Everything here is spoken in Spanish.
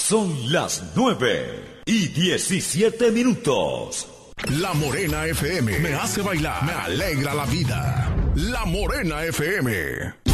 Son las 9:17. La Morena FM me hace bailar, me alegra la vida. La Morena FM.